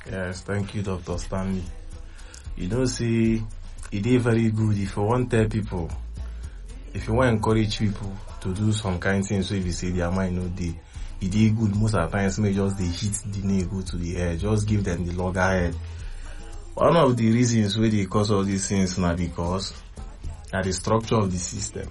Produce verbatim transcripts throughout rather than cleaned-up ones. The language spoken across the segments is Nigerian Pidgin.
Yes, thank you, Doctor Stanley. You know, see, it is very good if you want to tell people, if you want to encourage people to do some kind of things, so if you say their mind no day, it is good most of the times, may just they hit the nail go to the head, just give them the loggerhead. One of the reasons why they cause all these things now because at the structure of the system.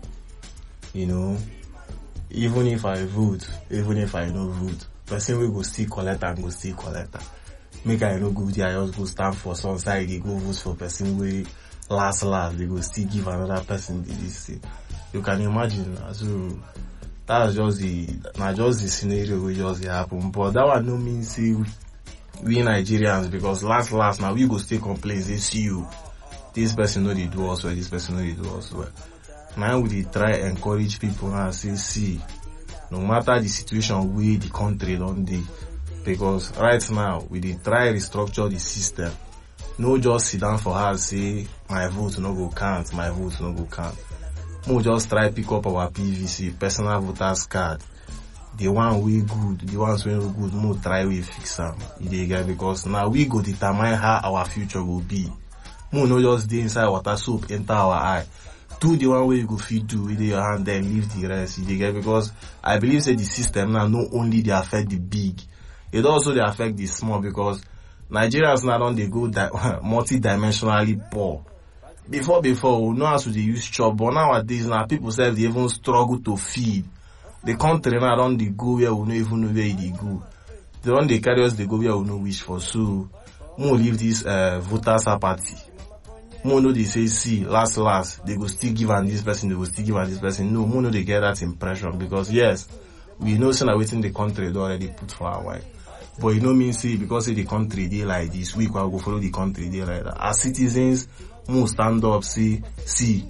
You know, even if I vote, even if I no vote, person will go still collect and go still collect. Make I no go there, I just go stand for some side, they go vote for person way last last, they go still give another person this thing. You can imagine, so that's just the, not just the scenario will just happen. But that one no mean see we Nigerians, because last last now we go still complain, they see you, this person know they do us well, this person know they do us well. Now we try encourage people and say, see, no matter the situation we the country don't do, because right now we dey try restructure the system. No just sit down for her say my vote no go count, my vote no go count. We just try pick up our P V C, personal voters card. The one we good, the ones we no good, we try we fix them. Because now we go determine how our future will be. We no just dey inside water soap enter our eye. Do the one way you go feed do with your hand, then leave the rest. You get, because I believe that the system now not only they affect the big, it also they affect the small, because Nigerians now don't they go di- multi-dimensionally poor. Before before we know how to they use chop, but nowadays now people say they even struggle to feed. The country now don't they go where we don't even know where they go. They don't they carry us they go where we know wish for. So we will leave this uh, voters apathy. Mo know they say, see, last, last, they go still give on this person, they go still give on this person. No, mo know they get that impression, because yes, we know some are waiting the country they already put for our while. But you know mean see, because say the country they like this, we can go follow the country they like that. As citizens, mo stand up, say, see,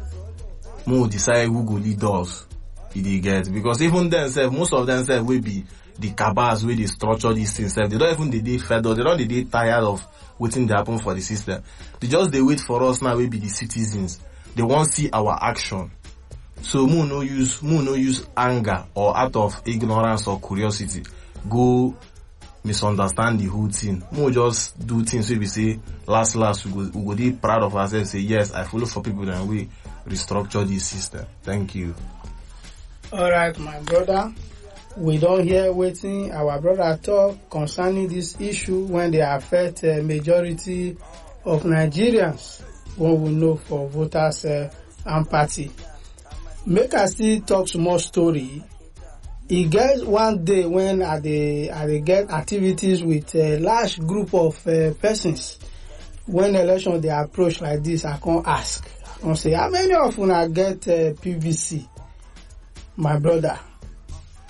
mo decide who go lead us. They get, because even themselves, most of themselves will be the cabals where they structure these things. They don't even they they fed up, they don't they they tired of waiting to happen for the system. They just they wait for us now, we be the citizens. They won't see our action. So mo no use mo no use anger or out of ignorance or curiosity go misunderstand the whole thing. Mo just do things where we say last last we go we go be proud of ourselves, say yes, I follow for people and we restructure this system. Thank you. Alright, my brother. We don't hear waiting our brother talk concerning this issue when they affect a uh, majority of Nigerians. What we know for voters uh, and party. Make us still talk some more story. He gets one day when I they I they get activities with a large group of uh, persons. When election they approach like this, I can't ask. I can't say how many of you get uh, P V C, my brother.